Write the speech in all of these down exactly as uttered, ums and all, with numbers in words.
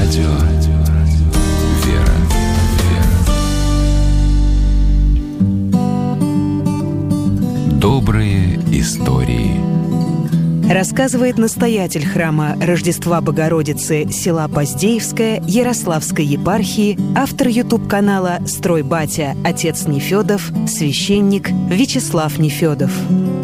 Радио «Вера». Добрые истории. Рассказывает настоятель храма Рождества Богородицы села Поздеевское Ярославской епархии, автор ютуб-канала «Стройбатя» отец Нефёдов, священник Вячеслав Нефёдов.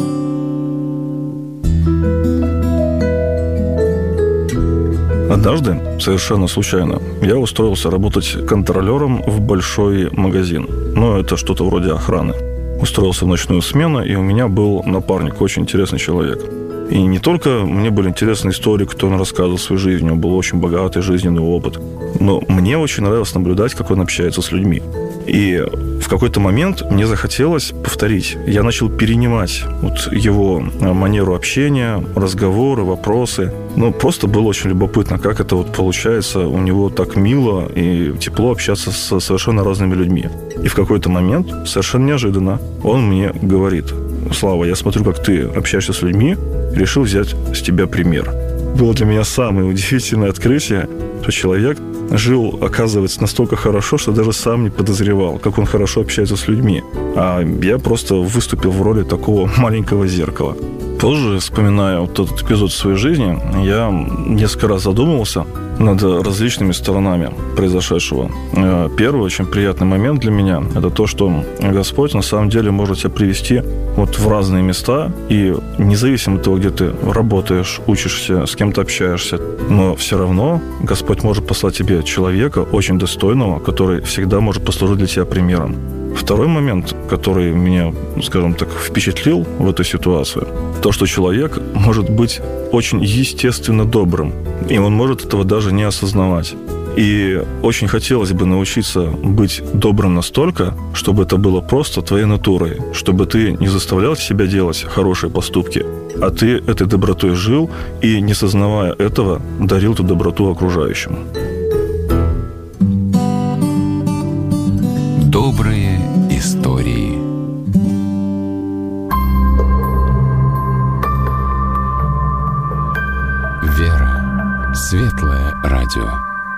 Однажды, совершенно случайно, я устроился работать контролером в большой магазин. Ну, это что-то вроде охраны. Устроился в ночную смену, и у меня был напарник, очень интересный человек. И не только мне были интересны истории, кто он рассказывал свою жизнь, у него был очень богатый жизненный опыт, но мне очень нравилось наблюдать, как он общается с людьми. И в какой-то момент мне захотелось повторить. Я начал перенимать вот его манеру общения, разговоры, вопросы. Ну, просто было очень любопытно, как это вот получается у него так мило и тепло общаться с совершенно разными людьми. И в какой-то момент, совершенно неожиданно, он мне говорит: «Слава, я смотрю, как ты общаешься с людьми, решил взять с тебя пример». Было для меня самое удивительное открытие, что человек жил, оказывается, настолько хорошо, что даже сам не подозревал, как он хорошо общается с людьми. А я просто выступил в роли такого маленького зеркала. Позже, вспоминая вот этот эпизод в своей жизни, я несколько раз задумывался над различными сторонами произошедшего. Первый очень приятный момент для меня – это то, что Господь на самом деле может тебя привести вот в разные места, и независимо от того, где ты работаешь, учишься, с кем-то общаешься, но все равно Господь может послать тебе человека очень достойного, который всегда может послужить для тебя примером. Второй момент, который меня, скажем так, впечатлил в эту ситуацию, то, что человек может быть очень естественно добрым, и он может этого даже не осознавать. И очень хотелось бы научиться быть добрым настолько, чтобы это было просто твоей натурой, чтобы ты не заставлял себя делать хорошие поступки, а ты этой добротой жил и, не сознавая этого, дарил эту доброту окружающим. Добрые истории. Вера. Светлое радио.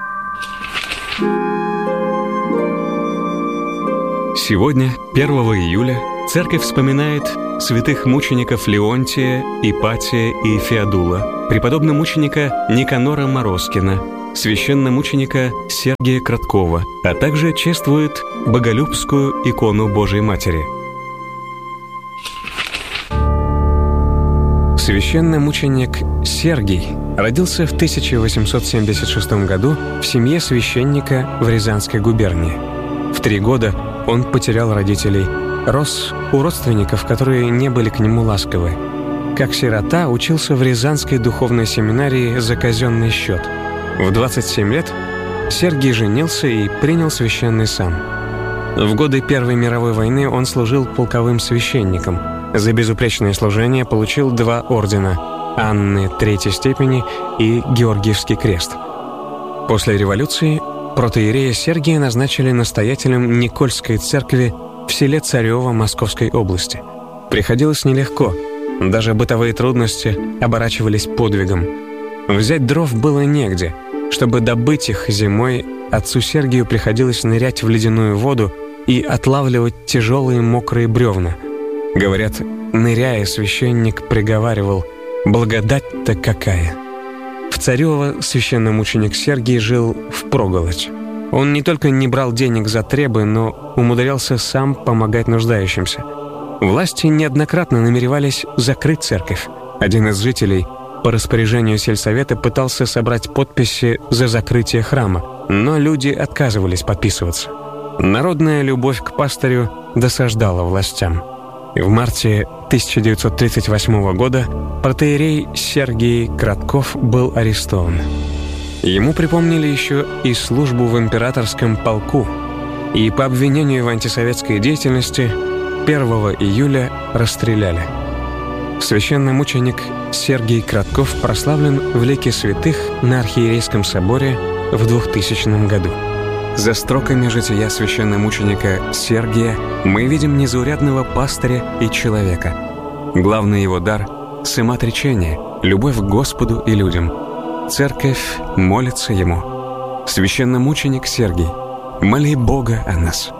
Сегодня, первого июля, церковь вспоминает святых мучеников Леонтия, Ипатия и Феодула, преподобно-мученика Никанора Морозкина, священномученика Сергия Краткова, а также чествует Боголюбскую икону Божией Матери. Священномученик Сергий родился в тысяча восемьсот семьдесят шестом году в семье священника в Рязанской губернии. В три года он потерял родителей, рос у родственников, которые не были к нему ласковы. Как сирота учился в Рязанской духовной семинарии за казенный счет. В двадцать семь лет Сергий женился и принял священный сан. В годы Первой мировой войны он служил полковым священником. За безупречное служение получил два ордена – Анны третьей степени и Георгиевский крест. После революции протоиерея Сергия назначили настоятелем Никольской церкви в селе Царёво Московской области. Приходилось нелегко, даже бытовые трудности оборачивались подвигом. Взять дров было негде. Чтобы добыть их зимой, отцу Сергию приходилось нырять в ледяную воду и отлавливать тяжелые мокрые бревна. Говорят, ныряя, священник приговаривал: «Благодать-то какая!». В Царёво священномученик Сергий жил впроголодь. Он не только не брал денег за требы, но умудрялся сам помогать нуждающимся. Власти неоднократно намеревались закрыть церковь. Один из жителей по распоряжению сельсовета пытался собрать подписи за закрытие храма, но люди отказывались подписываться. Народная любовь к пастырю досаждала властям. В марте тысяча девятьсот тридцать восьмого года протоиерей Сергий Кратков был арестован. Ему припомнили еще и службу в императорском полку, и по обвинению в антисоветской деятельности первого июля расстреляли. Священномученик Сергий Кратков прославлен в лике святых на Архиерейском соборе в двухтысячном году. За строками жития священномученика Сергия мы видим незаурядного пастыря и человека. Главный его дар – самоотречение, любовь к Господу и людям. Церковь молится ему. Священномученик Сергий, моли Бога о нас.